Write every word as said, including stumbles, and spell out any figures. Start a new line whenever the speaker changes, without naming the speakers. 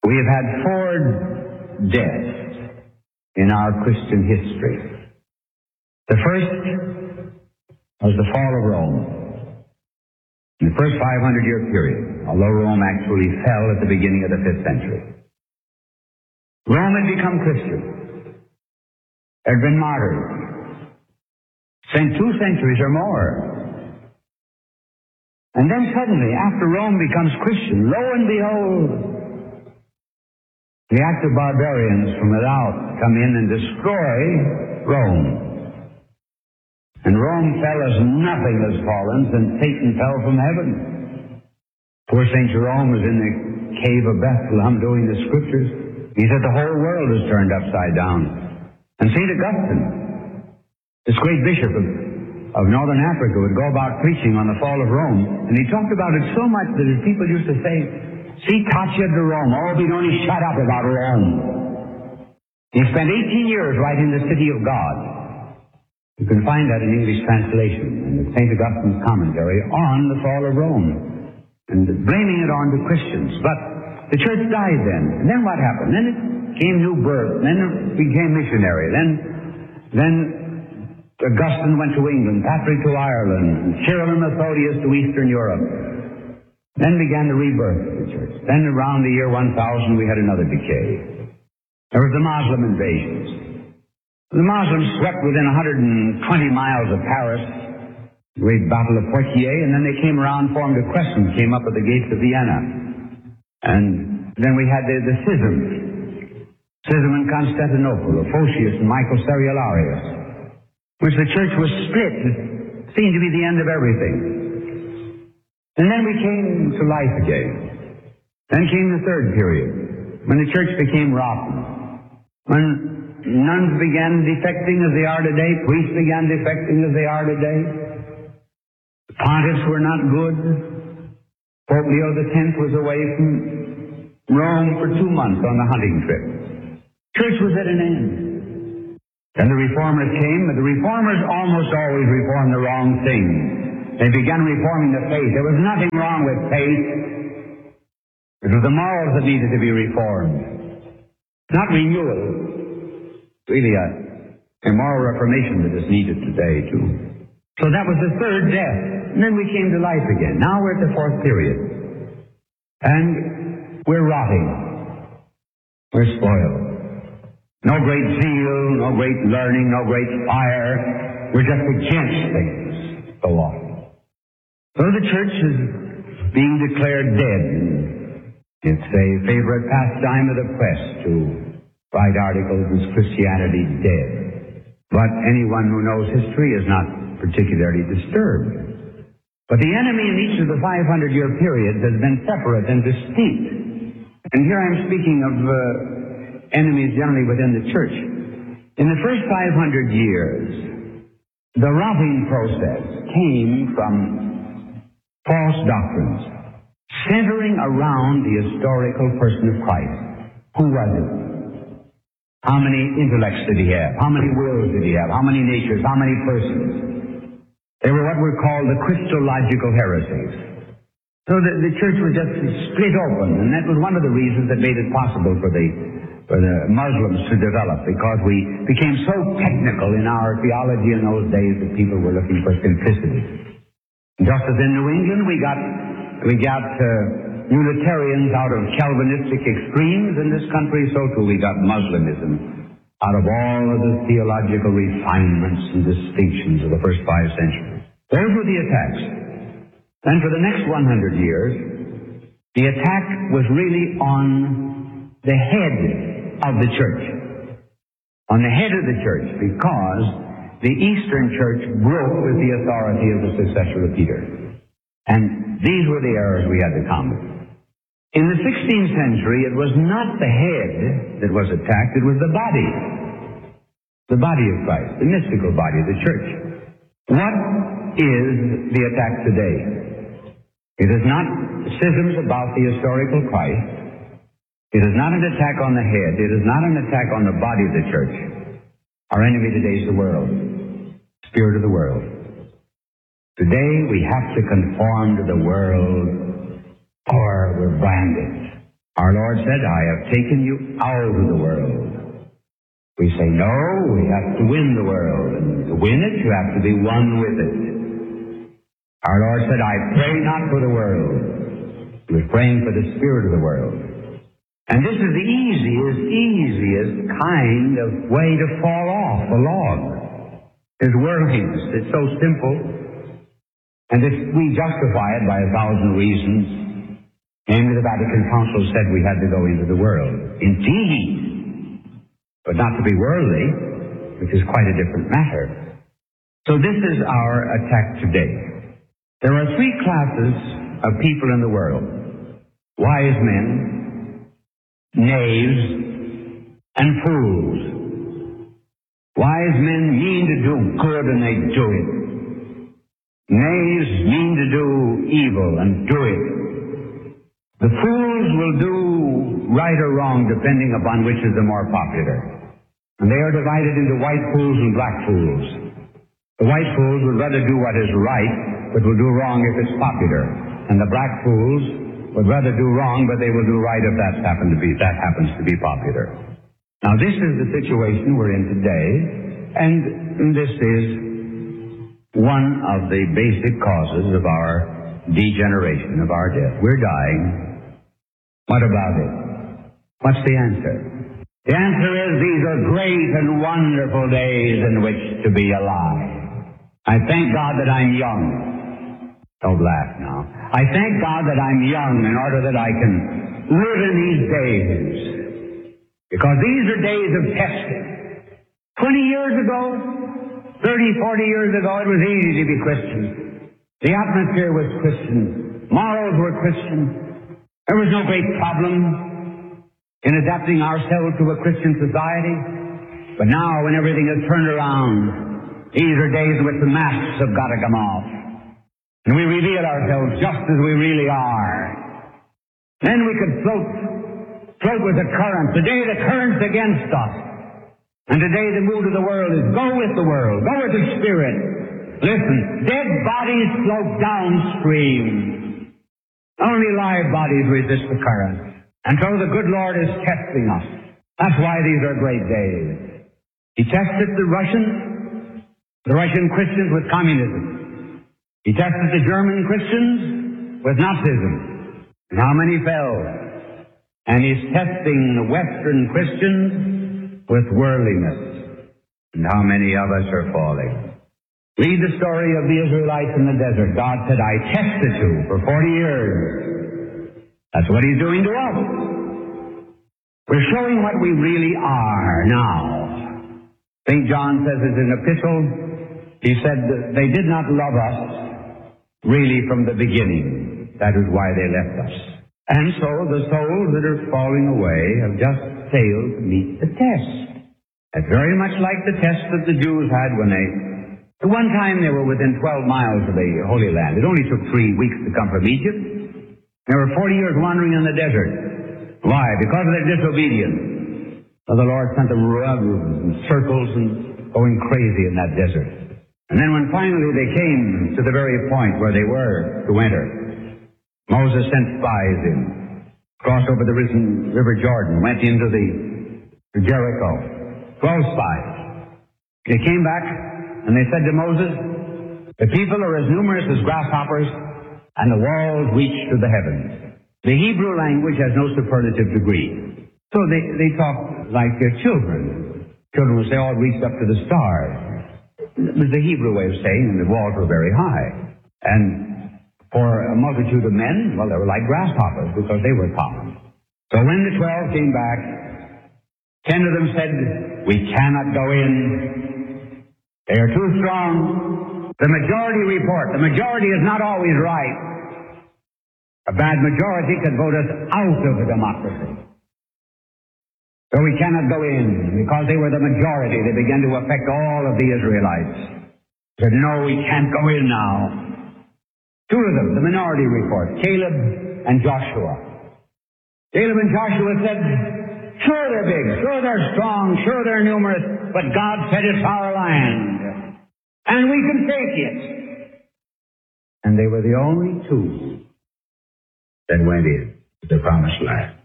We have had four deaths in our Christian history. The first was the fall of Rome. In the first five hundred year period, although Rome actually fell at the beginning of the fifth century. Rome had become Christian, had been martyred, spent two centuries or more. And then suddenly, after Rome becomes Christian, lo and behold, the active barbarians from without come in and destroy Rome. And Rome fell as nothing has fallen since Satan fell from heaven. Poor Saint Jerome was in the cave of Bethlehem doing the scriptures. He said the whole world is turned upside down. And Saint Augustine, this great bishop of, of northern Africa, would go about preaching on the fall of Rome, and he talked about it so much that his people used to say, "See, Caccia de Rome, oh, we only shut up about Rome." He spent eighteen years writing the City of God. You can find that in English translation, in the Saint Augustine's commentary on the fall of Rome, and blaming it on to Christians. But the church died then. And then what happened? Then it came new birth. Then it became missionary. Then, then Augustine went to England, Patrick to Ireland, Cyril and Methodius to Eastern Europe. Then began the rebirth of the church. Then around the year one thousand we had another decay. There was the Muslim invasions. The Muslims swept within one hundred twenty miles of Paris, the great Battle of Poitiers, and then they came around, formed a crescent, came up at the gates of Vienna. And then we had the, the schisms. Schism in Constantinople, of Photius and Michael Cerularius, which the church was split. It seemed to be the end of everything. And then we came to life again. Then came the third period, when the church became rotten. When nuns began defecting as they are today, priests began defecting as they are today. The pontiffs were not good. Pope Leo the tenth was away from Rome for two months on the hunting trip. Church was at an end. Then the reformers came, but the reformers almost always reformed the wrong thing. They began reforming the faith. There was nothing wrong with faith. It was the morals that needed to be reformed. Not renewal. Really a, a moral reformation that is needed today, too. So that was the third death. And then we came to life again. Now we're at the fourth period. And we're rotting. We're spoiled. No great zeal, no great learning, no great fire. We're just against things. Go on. So the church is being declared dead. It's a favorite pastime of the press to write articles as Christianity dead. But anyone who knows history is not particularly disturbed. But the enemy in each of the five hundred year periods has been separate and distinct. And here I'm speaking of uh, enemies generally within the church. In the first five hundred years, the rotting process came from false doctrines, centering around the historical person of Christ. Who was it? How many intellects did he have? How many wills did he have? How many natures? How many persons? They were what were called the Christological heresies. So the, the church was just split open, and that was one of the reasons that made it possible for the, for the Muslims to develop, because we became so technical in our theology in those days that people were looking for simplicity. Just as in New England, we got we got uh, Unitarians out of Calvinistic extremes in this country, so too we got Muslimism out of all of the theological refinements and distinctions of the first five centuries. Those were the attacks. Then for the next one hundred years, the attack was really on the head of the church. On the head of the church, because the Eastern Church broke with the authority of the successor of Peter. And these were the errors we had to combat. In the sixteenth century, it was not the head that was attacked, it was the body. The body of Christ, the mystical body of the church. What is the attack today? It is not schisms about the historical Christ. It is not an attack on the head. It is not an attack on the body of the church. Our enemy today is the world, spirit of the world. Today we have to conform to the world, or we're branded. Our Lord said, I have taken you out of the world. We say, no, we have to win the world. And to win it, you have to be one with it. Our Lord said, I pray not for the world. He was praying for the spirit of the world. And this is the easiest, easiest kind of way to fall off a log. Is worldliness. It's so simple. And this, we justify it by a thousand reasons. Namely, the Vatican Council said we had to go into the world. Indeed. But not to be worldly, which is quite a different matter. So this is our attack today. There are three classes of people in the world. Wise men, knaves, and fools. Wise men mean to do good and they do it. Knaves mean to do evil and do it. The fools will do right or wrong depending upon which is the more popular. And they are divided into white fools and black fools. The white fools would rather do what is right, but will do wrong if it's popular. And the black fools would rather do wrong, but they will do right if that happens to be, that happens to be popular. Now this is the situation we're in today, and this is one of the basic causes of our degeneration, of our death. We're dying. What about it? What's the answer? The answer is these are great and wonderful days in which to be alive. I thank God that I'm young. Don't laugh now. I thank God that I'm young in order that I can live in these days. Because these are days of testing. Twenty years ago, thirty, forty years ago, it was easy to be Christian. The atmosphere was Christian. Morals were Christian. There was no great problem in adapting ourselves to a Christian society. But now, when everything is turned around, these are days in which the masks have got to come off. And we reveal ourselves just as we really are. Then we could float, float with the current. Today the current's against us. And today the mood of the world is go with the world, go with the Spirit. Listen, dead bodies float downstream. Only live bodies resist the current. And so the good Lord is testing us. That's why these are great days. He tested the Russians, the Russian Christians with communism. He tested the German Christians with Nazism. And how many fell? And he's testing the Western Christians with worldliness. And how many of us are falling? Read the story of the Israelites in the desert. God said, I tested you for forty years. That's what he's doing to us. We're showing what we really are now. Saint John says in an epistle, he said that they did not love us really from the beginning. That is why they left us. And so the souls that are falling away have just failed to meet the test. It's very much like the test that the Jews had when they At one time they were within twelve miles of the Holy Land. It only took three weeks to come from Egypt. They were forty years wandering in the desert. Why? Because of their disobedience. So the Lord sent them in circles and going crazy in that desert. And then when finally they came to the very point where they were to enter, Moses sent spies in, crossed over the risen River Jordan, went into the to Jericho. Twelve spies. They came back, and they said to Moses, the people are as numerous as grasshoppers, and the walls reach to the heavens. The Hebrew language has no superlative degree. So they, they talk like their children. Children will say, all reached up to the stars. It was the Hebrew way of saying, and the walls were very high. And for a multitude of men, well, they were like grasshoppers, because they were common. So when the twelve came back, ten of them said, we cannot go in. They are too strong. The majority report. The majority is not always right. A bad majority could vote us out of the democracy. So we cannot go in. Because they were the majority, they began to affect all of the Israelites. They said, no, we can't go in now. Two of them, the minority report, Caleb and Joshua. Caleb and Joshua said, sure they're big, sure they're strong, sure they're numerous, but God said it's our land. And we can take it. And they were the only two that went in to the promised land.